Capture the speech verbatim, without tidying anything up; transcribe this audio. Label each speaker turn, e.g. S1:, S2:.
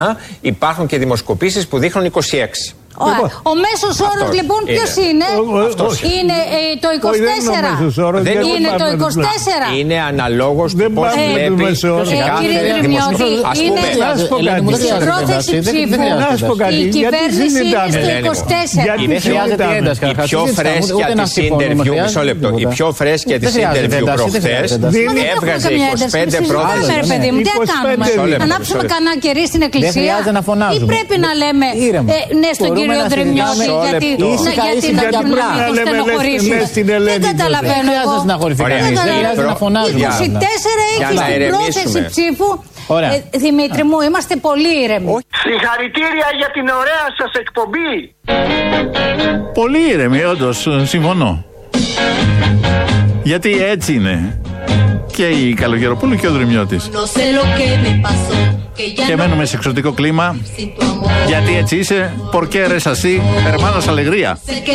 S1: Υπάρχουν και δημοσκοπήσεις που δείχνουν είκοσι έξι.
S2: Λοιπόν, ο μέσος όρος λοιπόν ποιος είναι?
S1: Αυτός.
S2: Είναι ε, το είκοσι τέσσερα.
S1: Δεν
S2: είναι το είκοσι τέσσερα.
S1: Είναι αναλόγως του πώς
S2: ε,
S1: βλέπει
S2: ε, κύριε Δρυμιώτη, είναι η πρόθεση ψήφου. Η κυβέρνηση είναι στο είκοσι τέσσερα.
S1: Η πιο φρέσκια της interview, μισό λεπτό, η πιο φρέσκια της interview προχθές έβγαζε είκοσι πέντε πρόταση.
S2: Τι κάνουμε, ανάψουμε κανένα κερί στην εκκλησία ή πρέπει να λέμε ναι στον κύριο Δρυμιώτη γιατί να τον στενοχωρήσουμε? Δεν καταλαβαίνω εγώ. είκοσι τέσσερα έχει στην πρόθεση ψήφου. Δημήτρη μου, είμαστε πολύ ήρεμοι.
S3: Συγχαρητήρια για την ωραία σας εκπομπή.
S4: Πολύ ήρεμοι, όντως, συμφωνώ. Γιατί έτσι είναι και η Καλογεροπούλου και ο Δρυμιώτης. Και μένουμε σε εξωτικό κλίμα. Γιατί έτσι είσαι, porque eres así, hermanos alegría.